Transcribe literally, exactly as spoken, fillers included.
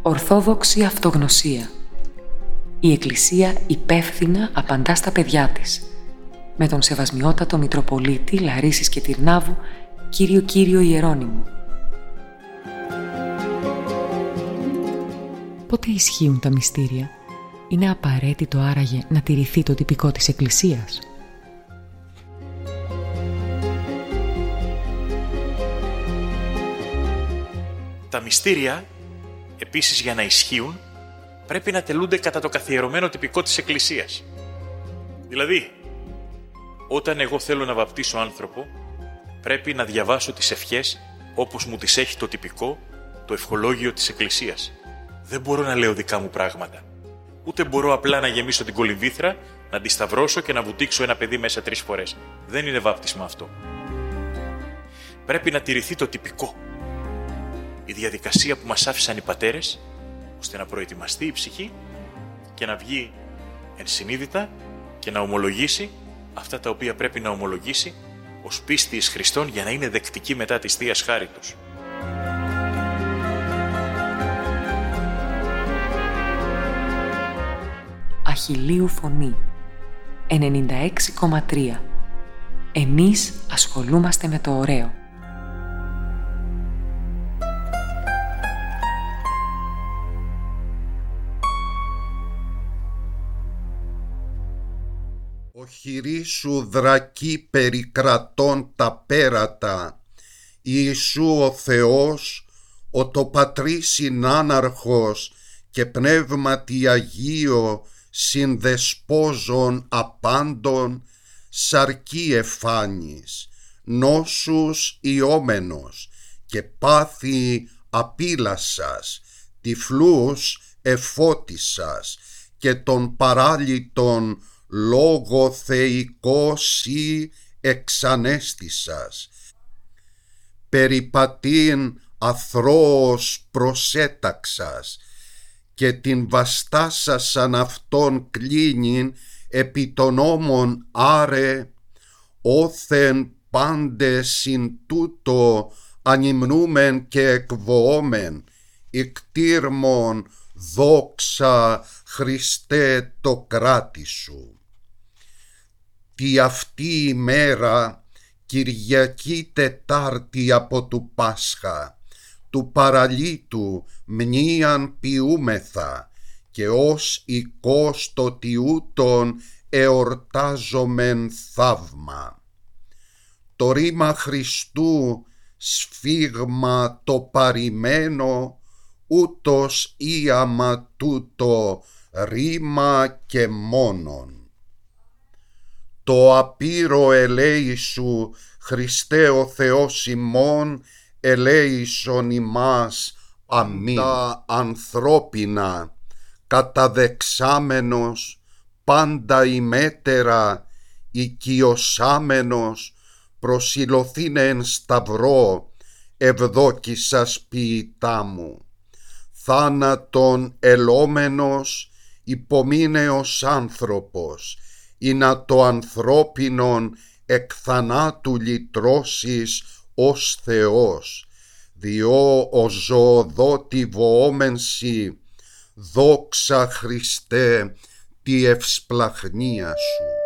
Ορθόδοξη αυτογνωσία. Η Εκκλησία υπεύθυνα απαντά στα παιδιά της. Με τον Σεβασμιότατο Μητροπολίτη Λαρίσης και Τυρνάβου, κύριο Κύριο Ιερώνυμο. Πότε ισχύουν τα μυστήρια? Είναι απαραίτητο άραγε να τηρηθεί το τυπικό της Εκκλησίας? Τα μυστήρια, επίσης, για να ισχύουν, πρέπει να τελούνται κατά το καθιερωμένο τυπικό της Εκκλησίας. Δηλαδή, όταν εγώ θέλω να βαπτίσω άνθρωπο, πρέπει να διαβάσω τις ευχές όπως μου τις έχει το τυπικό, το ευχολόγιο της Εκκλησίας. Δεν μπορώ να λέω δικά μου πράγματα. Ούτε μπορώ απλά να γεμίσω την κολυμβήθρα, να τη σταυρώσω και να βουτήξω ένα παιδί μέσα τρεις φορές. Δεν είναι βάπτισμα αυτό. Πρέπει να τηρηθεί το τυπικό. Η διαδικασία που μας άφησαν οι πατέρες, ώστε να προετοιμαστεί η ψυχή και να βγει ενσυνείδητα και να ομολογήσει αυτά τα οποία πρέπει να ομολογήσει ως πίστη εις Χριστόν για να είναι δεκτική μετά της Θείας Χάριτος. Αχιλλείου Φωνή ενενήντα έξι κόμμα τρία. Εμείς ασχολούμαστε με το ωραίο. Ο χειρή σου δρακή περικρατών τα πέρατα, Ιησού ο Θεός, ο το Πατρί συνάναρχος και Πνεύματι Αγίο συνδεσπόζων απάντων, σαρκή εφάνης, νόσους ιόμενος και πάθη απίλασας, τυφλούς εφώτισας και των παράλυτων λόγω θεϊκός ή εξανέστησας, περιπατήν αθρώος προσέταξας και την βαστάσασαν αυτόν κλίνην επί των ώμων άρε, όθεν πάντε συν τούτο ανυμνούμεν και εκβοόμεν, ικτήρμον δόξα Χριστέ το κράτη σου. Τι αυτή η μέρα, Κυριακή Τετάρτη από του Πάσχα, του παραλύτου μνήαν ποιούμεθα και ως οικός το τιούτον εορτάζομεν θαύμα. Το ρήμα Χριστού σφίγμα το παρημένο, ούτως íαμα τούτο ρήμα και μόνον. Το απείρο ελέησου Χριστέ ο Θεός ημών, ελέησον ημάς. Αμήν. Τα ανθρώπινα καταδεξάμενος, πάντα ημέτερα οικειοσάμενος, προσιλωθήνε εν σταυρό, ευδόκησας ποιητά μου. Θάνατον ελόμενος, υπομείνεος άνθρωπος, ή να το ανθρώπινον εκ θανάτου λυτρώσεις ως Θεός, διό ο ζωοδότη βοόμενσι, δόξα Χριστέ τη ευσπλαχνία σου.